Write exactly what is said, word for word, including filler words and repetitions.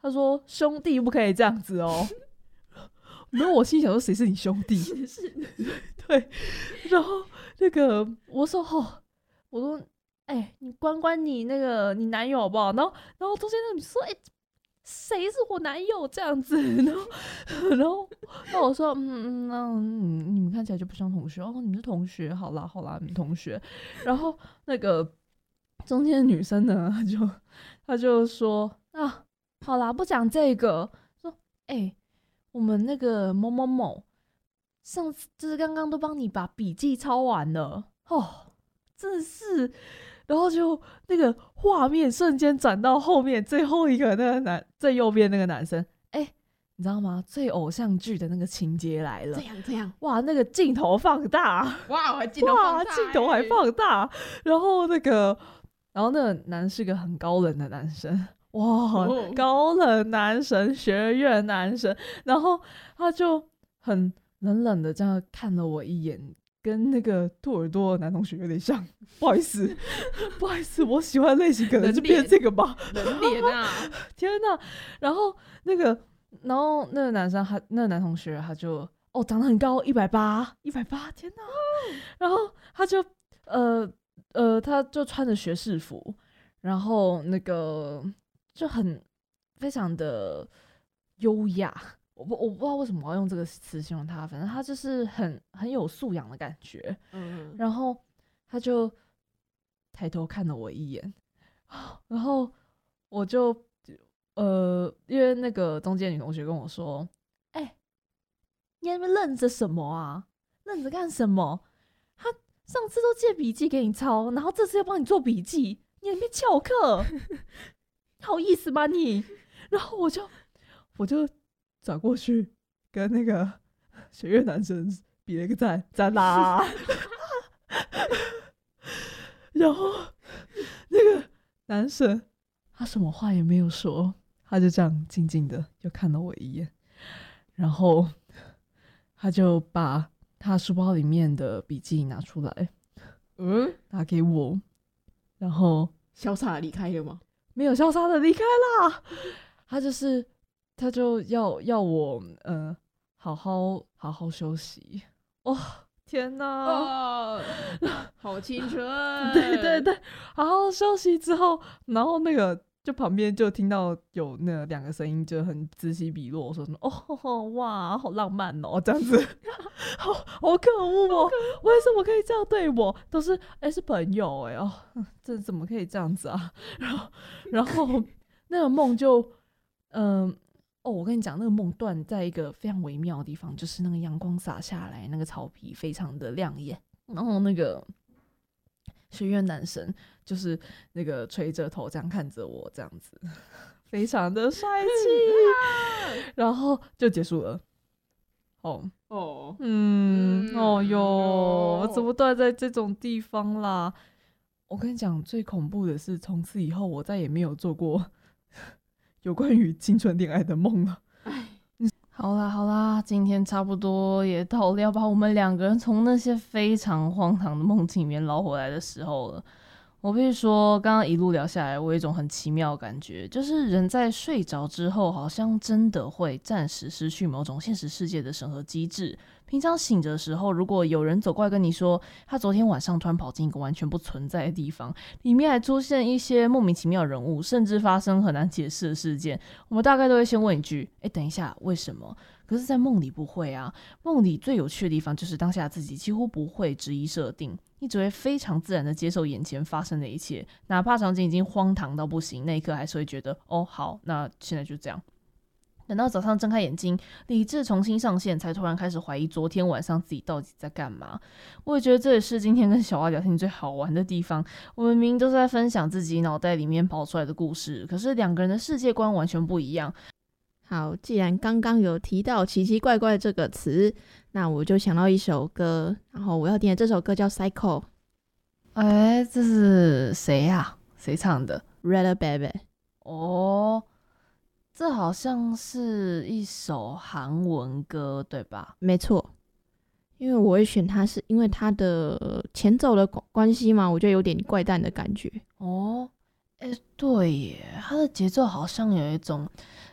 他说兄弟不可以这样子哦。然后我心想说谁是你兄弟？ 是对，然后那个我说哦，我说哎、欸，你关关你那个你男友好不好？然后然后中间那个女说哎。欸谁是我男友这样子？然后，然后，那我说，嗯嗯，那嗯，你们看起来就不像同学哦，你们是同学，好啦好啦，你们同学。然后那个中间的女生呢，她就她就说啊，好啦，不讲这个，说，哎、欸，我们那个某某某，上次就是刚刚都帮你把笔记抄完了，哦，真的是。然后就那个画面瞬间转到后面最后一个那个男最右边那个男生，哎、欸，你知道吗？最偶像剧的那个情节来了， 这样这样， 哇，那个镜头放大， 哇，还镜头放大、欸， 镜头还放大，然后那个，然后那个男是个很高冷的男生，哇，哦、高冷男神，学院男神，然后他就很冷冷的这样看了我一眼。跟那个兔耳朵的男同学有点像，不好意思，不好意思，我喜欢的类型可能就变这个吧。 人脸啊！ 天哪！然后那个，然后那个男生他，那个男同学他就哦长得很高，一百八，一百八，天哪！然后他就呃呃，他就穿着学士服，然后那个就很非常的优雅。我不我不知道为什么我要用这个词形容他，反正他就是很很有素养的感觉。嗯，然后他就抬头看了我一眼，然后我就呃，因为那个中间女同学跟我说：“哎、欸，你在那边愣着什么啊？愣着干什么？他上次都借笔记给你抄，然后这次又帮你做笔记，你在那边翘课，好意思吗你？”然后我就我就。转过去跟那个学院男生比了一个赞，赞啦！然后那个男生他什么话也没有说，他就这样静静的就看了我一眼，然后他就把他书包里面的笔记拿出来，嗯，拿给我，然后潇洒的离开了吗？ 没有潇洒的离开啦，他就是。他就要要我呃好好好好休息，哇、哦、天哪、 哦，好青春！ 对对对，好好休息之后，然后那个就旁边就听到有那两个声音，就很此起彼落，说什么哦哇好浪漫哦这样子，好好可恶哦，为什么可以这样对我？都是哎、欸、是朋友哎、欸、哦，这怎么可以这样子啊？然后然后那个梦就嗯。呃哦，我跟你讲，那个梦断在一个非常微妙的地方，就是那个阳光洒下来，那个草皮非常的亮眼，然后那个学院男神就是那个垂着头这样看着我，这样子非常的帅气，然后就结束了。哦哦，嗯，哦哟，怎么断在这种地方啦？我跟你讲，最恐怖的是，从此以后我再也没有做过。有关于青春恋爱的梦了。好啦好啦，今天差不多也到了要把我们两个人从那些非常荒唐的梦境里面捞回来的时候了。我必须说，刚刚一路聊下来，我有一种很奇妙的感觉，就是人在睡着之后，好像真的会暂时失去某种现实世界的审核机制。平常醒着的时候，如果有人走过来跟你说，他昨天晚上突然跑进一个完全不存在的地方，里面还出现一些莫名其妙的人物，甚至发生很难解释的事件，我们大概都会先问一句：哎，等一下，为什么？可是在梦里不会啊，梦里最有趣的地方就是当下自己几乎不会质疑设定，你只会非常自然的接受眼前发生的一切，哪怕场景已经荒唐到不行，那一刻还是会觉得哦好，那现在就这样。等到早上睁开眼睛，理智重新上线，才突然开始怀疑昨天晚上自己到底在干嘛。我也觉得这也是今天跟小蛙聊天最好玩的地方，我们明明都是在分享自己脑袋里面跑出来的故事，可是两个人的世界观完全不一样。 好，既然刚刚有提到奇奇怪怪这个词，那我就想到一首歌，然后我要点的这首歌叫 Psycho。 哎，这是谁呀、啊？谁唱的？ Red Baby。 哦，这好像是一首韩文歌对吧？ 没错，因为我会选它是因为它的前奏的关系嘛，我觉得有点怪诞的感觉。 哦，哎，对耶，它的节奏好像有一种